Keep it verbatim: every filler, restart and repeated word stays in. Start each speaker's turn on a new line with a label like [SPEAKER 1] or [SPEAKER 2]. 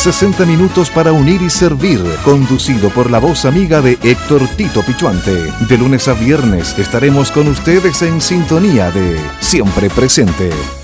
[SPEAKER 1] sesenta minutos para unir y servir, conducido por la voz amiga de Héctor Tito Pichuante. De lunes a viernes estaremos con ustedes en sintonía de Siempre Presente.